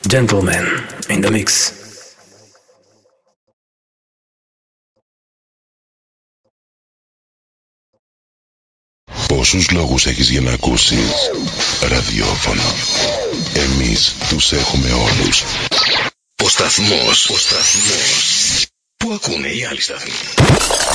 Gentlemen in the mix. Πόσους λόγους έχεις για να ακούσεις ραδιόφωνο? Εμείς τους έχουμε όλους. Ο σταθμός που ακούνε οι άλλοι σταθμοί.